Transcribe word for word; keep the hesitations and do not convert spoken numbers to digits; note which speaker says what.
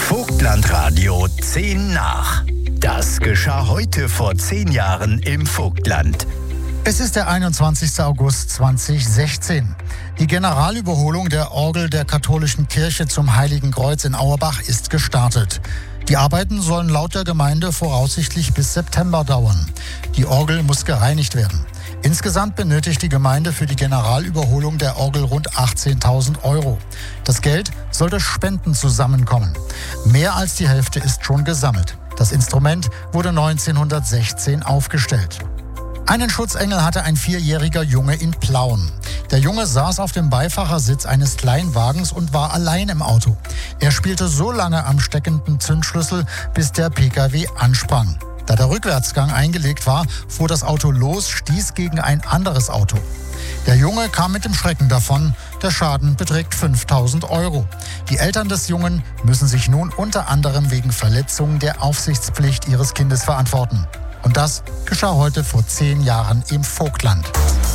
Speaker 1: Vogtlandradio zehn nach. Das geschah heute vor zehn Jahren im Vogtland.
Speaker 2: Es ist der einundzwanzigster August zweitausendsechzehn. Die Generalüberholung der Orgel der katholischen Kirche zum Heiligen Kreuz in Auerbach ist gestartet. Die Arbeiten sollen laut der Gemeinde voraussichtlich bis September dauern. Die Orgel muss gereinigt werden. Insgesamt benötigt die Gemeinde für die Generalüberholung der Orgel rund achtzehntausend Euro. Das Geld soll durch Spenden zusammenkommen. Mehr als die Hälfte ist schon gesammelt. Das Instrument wurde neunzehnhundertsechzehn aufgestellt. Einen Schutzengel hatte ein vierjähriger Junge in Plauen. Der Junge saß auf dem Beifahrersitz eines Kleinwagens und war allein im Auto. Er spielte so lange am steckenden Zündschlüssel, bis der Pkw ansprang. Da der Rückwärtsgang eingelegt war, fuhr das Auto los, stieß gegen ein anderes Auto. Der Junge kam mit dem Schrecken davon. Der Schaden beträgt fünftausend Euro. Die Eltern des Jungen müssen sich nun unter anderem wegen Verletzung der Aufsichtspflicht ihres Kindes verantworten. Und das geschah heute vor zehn Jahren im Vogtland.